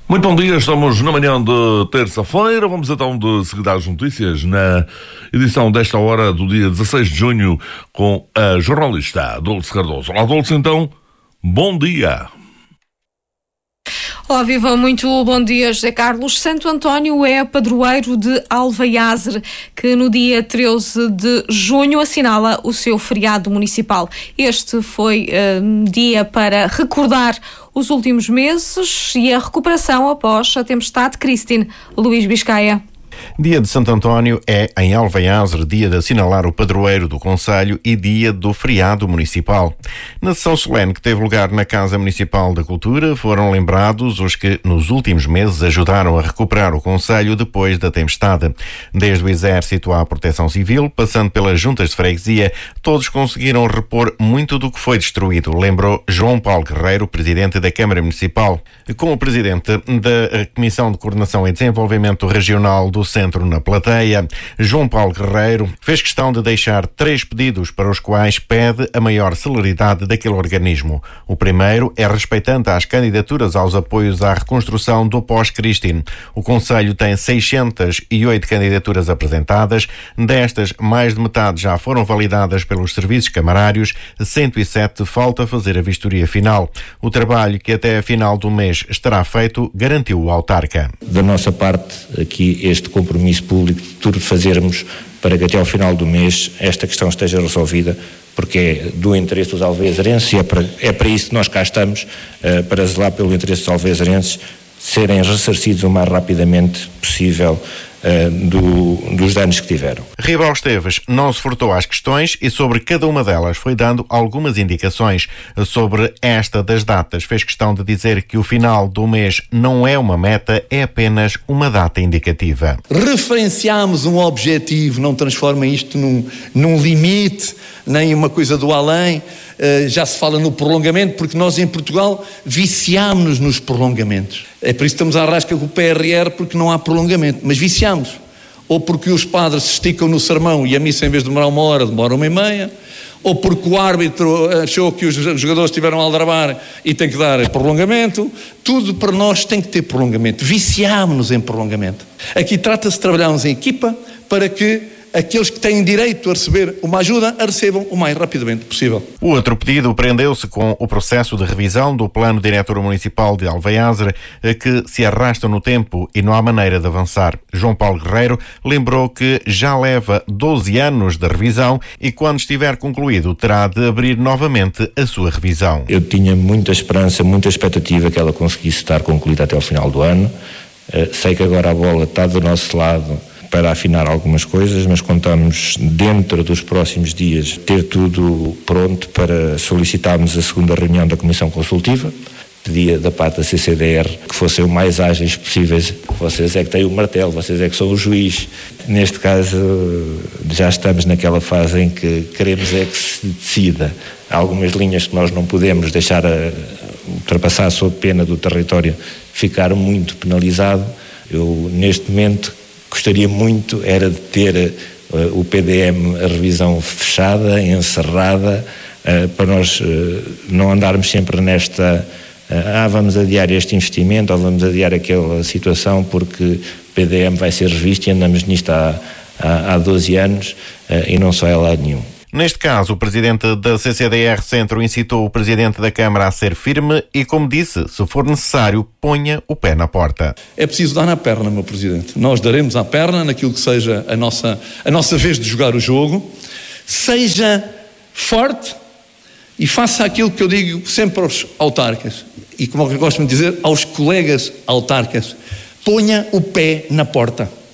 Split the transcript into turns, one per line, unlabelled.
Muito bom dia, estamos na manhã de terça-feira. Vamos então de seguir às notícias na edição desta hora do dia 16 de junho com a jornalista Dulce Cardoso. Olá, Dulce, então, bom dia.
Olá, viva, muito bom dia, José Carlos. Santo António é padroeiro de Alvaiazer, que no dia 13 de junho assinala o seu feriado municipal. Este foi dia para recordar os últimos meses e a recuperação após a tempestade Christine. Luís Biscaia.
Dia de Santo António é, em Alvaiazer, dia de assinalar o padroeiro do concelho e dia do feriado municipal. Na sessão solene que teve lugar na Casa Municipal da Cultura, foram lembrados os que, nos últimos meses, ajudaram a recuperar o concelho depois da tempestade. Desde o Exército à Proteção Civil, passando pelas juntas de freguesia, todos conseguiram repor muito do que foi destruído, lembrou João Paulo Guerreiro, presidente da Câmara Municipal. Com o presidente da Comissão de Coordenação e Desenvolvimento Regional do Centro na plateia, João Paulo Guerreiro fez questão de deixar 3 pedidos para os quais pede a maior celeridade daquele organismo. O primeiro é respeitante às candidaturas aos apoios à reconstrução do pós-Christine. O concelho tem 608 candidaturas apresentadas, destas mais de metade já foram validadas pelos serviços camarários, 107 falta fazer a vistoria final. O trabalho que até a final do mês estará feito garantiu o autarca.
Da nossa parte, aqui este compromisso público de tudo fazermos para que até ao final do mês esta questão esteja resolvida, porque é do interesse dos alveiazarenses e é para isso que nós cá estamos, para zelar pelo interesse dos alveiazarenses serem ressarcidos o mais rapidamente possível dos danos que tiveram.
Ribal Esteves não se furtou às questões e sobre cada uma delas foi dando algumas indicações. Sobre esta das datas, fez questão de dizer que o final do mês não é uma meta, é apenas uma data indicativa.
Referenciamos um objetivo, não transforma isto num limite, nem uma coisa do além. Já se fala no prolongamento, porque nós em Portugal viciámos-nos nos prolongamentos. É por isso que estamos à rasca com o PRR, porque não há prolongamento, mas viciámos. Ou porque os padres se esticam no sermão e a missa, em vez de demorar 1 hora, demora 1h30, ou porque o árbitro achou que os jogadores estiveram a aldrabar e tem que dar prolongamento. Tudo para nós tem que ter prolongamento. Viciámos-nos em prolongamento. Aqui trata-se de trabalharmos em equipa para que aqueles que têm direito a receber uma ajuda, a recebam o mais rapidamente possível.
O outro pedido prendeu-se com o processo de revisão do Plano Diretor Municipal de Alvaiazer, que se arrasta no tempo e não há maneira de avançar. João Paulo Guerreiro lembrou que já leva 12 anos de revisão e quando estiver concluído terá de abrir novamente a sua revisão.
Eu tinha muita esperança, muita expectativa que ela conseguisse estar concluída até ao final do ano. Sei que agora a bola está do nosso lado para afinar algumas coisas, mas contamos dentro dos próximos dias ter tudo pronto para solicitarmos a segunda reunião da Comissão Consultiva. Pedia da parte da CCDR que fossem o mais ágeis possíveis. Vocês é que têm o martelo, vocês é que são o juiz. Neste caso, já estamos naquela fase em que queremos é que se decida. Há algumas linhas que nós não podemos deixar ultrapassar sob pena do território ficar muito penalizado. Eu, neste momento, gostaria muito era de ter o PDM, a revisão fechada, encerrada, para nós não andarmos sempre nesta vamos adiar este investimento ou vamos adiar aquela situação porque o PDM vai ser revisto e andamos nisto há 12 anos e não sai a lado nenhum.
Neste caso, o presidente da CCDR Centro incitou o presidente da Câmara a ser firme e, como disse, se for necessário, ponha o pé na porta.
É preciso dar na perna, meu presidente. Nós daremos à perna naquilo que seja a nossa vez de jogar o jogo. Seja forte e faça aquilo que eu digo sempre aos autarcas e, como eu gosto de dizer, aos colegas autarcas. Ponha o pé na porta.